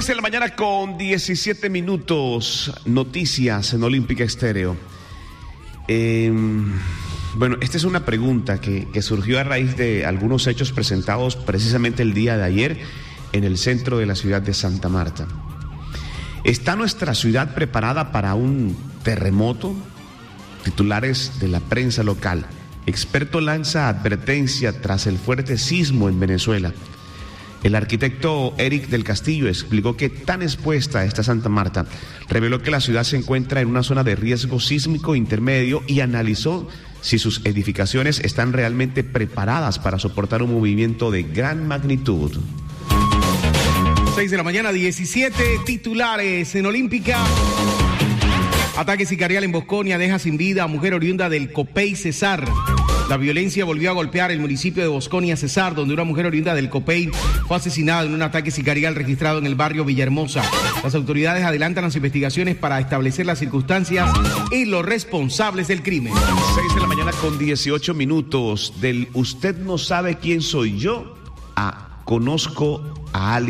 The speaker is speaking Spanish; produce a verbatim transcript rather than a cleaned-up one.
seis de la mañana con diecisiete minutos. Noticias en Olímpica Estéreo. Eh, bueno, esta es una pregunta que, que surgió a raíz de algunos hechos presentados precisamente el día de ayer en el centro de la ciudad de Santa Marta. ¿Está nuestra ciudad preparada para un terremoto? Titulares de la prensa local. Experto lanza advertencia tras el fuerte sismo en Venezuela. El arquitecto Eric del Castillo explicó que tan expuesta está Santa Marta, reveló que la ciudad se encuentra en una zona de riesgo sísmico intermedio y analizó si sus edificaciones están realmente preparadas para soportar un movimiento de gran magnitud. seis de la mañana, diecisiete titulares en Olímpica. Ataque sicarial en Bosconia deja sin vida a mujer oriunda del Copey Cesar. La violencia volvió a golpear el municipio de Bosconia Cesar, donde una mujer oriunda del Copey fue asesinada en un ataque sicarial registrado en el barrio Villahermosa. Las autoridades adelantan las investigaciones para establecer las circunstancias y los responsables del crimen. seis de la mañana con dieciocho minutos. Del usted no sabe quién soy yo a conozco a alguien.